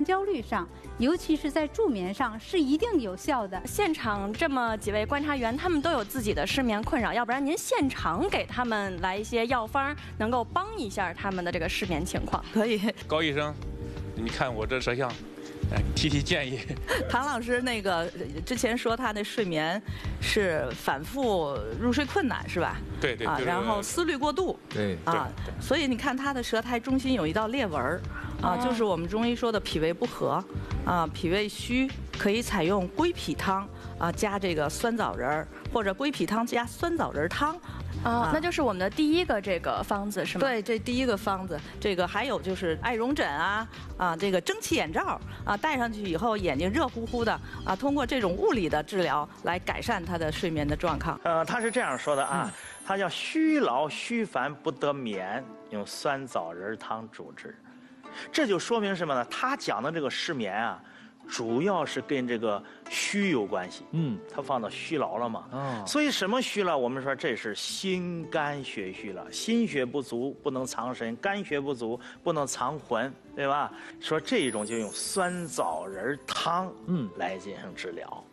焦虑上，尤其是在助眠上是一定有效的。 现场这么几位观察员，他们都有自己的失眠困扰，要不然您现场给他们来一些药方，能够帮一下他们的这个失眠情况。 可以。 高医生，你看我这舌象，提建议。 唐老师那个之前说他的睡眠是反复入睡困难是吧？ 对对。 然后思虑过度。 对所以你看他的舌苔中心有一道裂纹就是我们中医说的脾胃不和脾胃虚，可以采用归脾汤加这个酸枣仁或者归脾汤加酸枣仁汤。 那就是我们的第一个这个方子是吗？ 对，这第一个方子。这个还有就是艾绒枕这个蒸汽眼罩戴上去以后眼睛热乎乎的通过这种物理的治疗来改善他的睡眠的状况。 他是这样说的他叫虚劳虚烦不得眠，用酸枣仁汤主治。这就说明什么呢？他讲的这个失眠主要是跟这个虚有关系。他放到虚劳了嘛。所以什么虚了？我们说这是心肝血虚了，心血不足不能藏神，肝血不足不能藏魂，对吧？说这种就用酸枣仁汤来进行治疗。